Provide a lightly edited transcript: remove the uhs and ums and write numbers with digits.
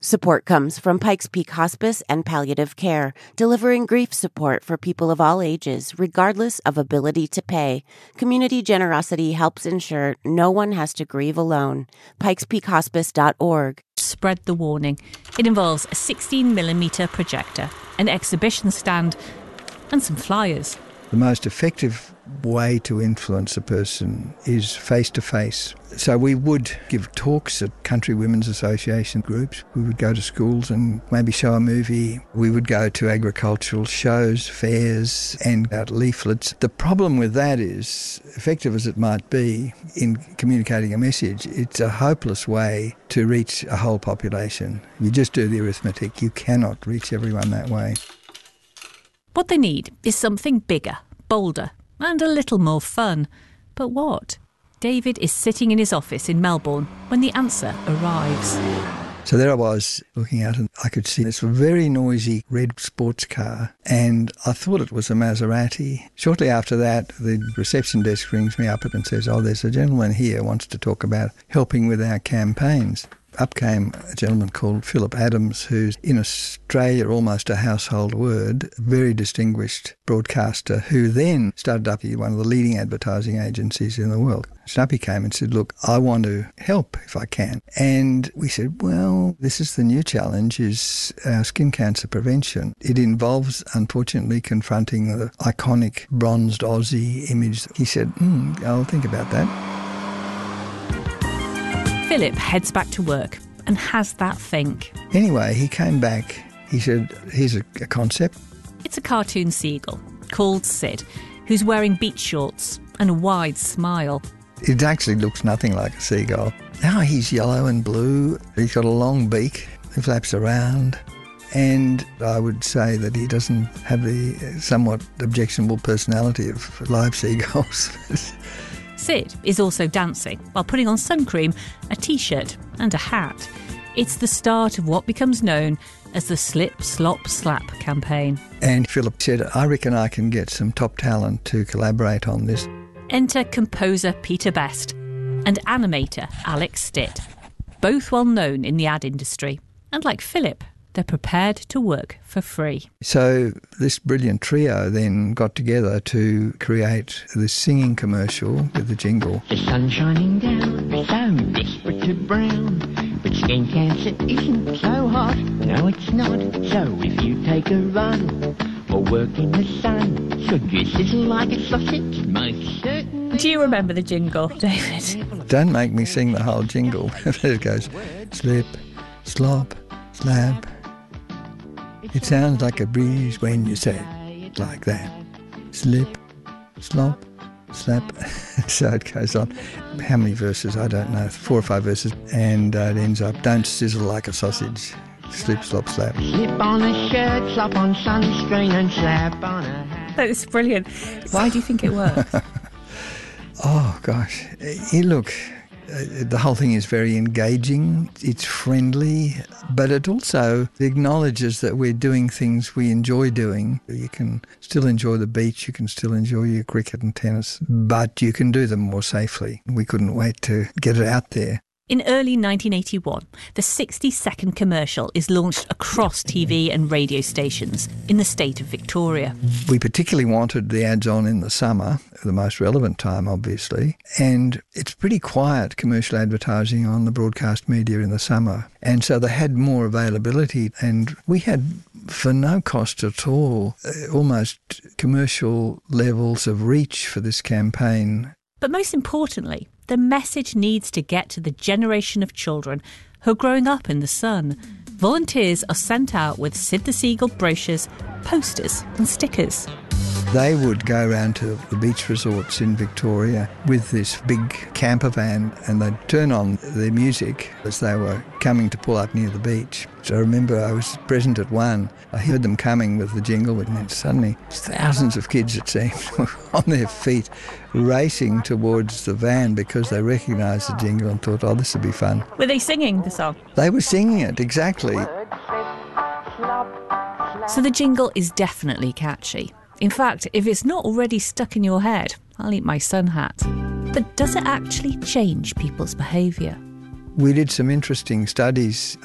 Support comes from Pikes Peak Hospice and Palliative Care, delivering grief support for people of all ages, regardless of ability to pay. Community generosity helps ensure no one has to grieve alone. pikespeakhospice.org. Spread the warning. It involves a 16mm projector, an exhibition stand, and some flyers. The most effective way to influence a person is face-to-face. So we would give talks at Country Women's Association groups. We would go to schools and maybe show a movie. We would go to agricultural shows, fairs, and out leaflets. The problem with that is, effective as it might be in communicating a message, it's a hopeless way to reach a whole population. You just do the arithmetic. You cannot reach everyone that way. What they need is something bigger, bolder, and a little more fun. But what? David is sitting in his office in Melbourne when the answer arrives. So there I was looking out and I could see this very noisy red sports car and I thought it was a Maserati. Shortly after that, the reception desk rings me up and says, there's a gentleman here who wants to talk about helping with our campaigns. Up came a gentleman called Philip Adams, who's in Australia almost a household word, very distinguished broadcaster, who then started up one of the leading advertising agencies in the world. So up he came and said, look, I want to help if I can. And we said, well, this is the new challenge, is our skin cancer prevention. It involves, unfortunately, confronting the iconic bronzed Aussie image. He said, I'll think about that. Philip heads back to work and has that think. Anyway, he came back. He said, here's a concept. It's a cartoon seagull called Sid, who's wearing beach shorts and a wide smile. It actually looks nothing like a seagull. Now he's yellow and blue. He's got a long beak. He flaps around. And I would say that he doesn't have the somewhat objectionable personality of live seagulls. Sid is also dancing while putting on sun cream, a T-shirt and a hat. It's the start of what becomes known as the Slip, Slop, Slap campaign. And Philip said, I reckon I can get some top talent to collaborate on this. Enter composer Peter Best and animator Alex Stitt, both well known in the ad industry. And like Philip, they're prepared to work for free. So this brilliant trio then got together to create this singing commercial with the jingle. The sun's shining down, so desperate to brown, but skin cancer isn't so hot, no it's not. So if you take a run or work in the sun, should you sizzle like a sausage, most certainly. Do you remember the jingle, David? Don't make me sing the whole jingle. It goes, slip, slop, slap. It sounds like a breeze when you say it like that. Slip, slop, slap. So it goes on. How many verses? I don't know. 4 or 5 verses. And it ends up, don't sizzle like a sausage. Slip, slop, slap. Slip on a shirt, slop on sunscreen and slap on a hat. That is brilliant. Why do you think it works? Oh, gosh. Look, the whole thing is very engaging. It's friendly, but it also acknowledges that we're doing things we enjoy doing. You can still enjoy the beach, you can still enjoy your cricket and tennis, but you can do them more safely. We couldn't wait to get it out there. In early 1981, the 60-second commercial is launched across TV and radio stations in the state of Victoria. We particularly wanted the ads on in the summer, the most relevant time, obviously, and it's pretty quiet commercial advertising on the broadcast media in the summer. And so they had more availability, and we had, for no cost at all, almost commercial levels of reach for this campaign. But most importantly, the message needs to get to the generation of children who are growing up in the sun. Volunteers are sent out with Sid the Seagull brochures, posters and stickers. They would go around to the beach resorts in Victoria with this big camper van and they'd turn on their music as they were coming to pull up near the beach. So I remember I was present at one. I heard them coming with the jingle and then suddenly thousands of kids, it seemed, were on their feet racing towards the van because they recognised the jingle and thought, this would be fun. Were they singing the song? They were singing it, exactly. So the jingle is definitely catchy. In fact, if it's not already stuck in your head, I'll eat my sun hat. But does it actually change people's behaviour? We did some interesting studies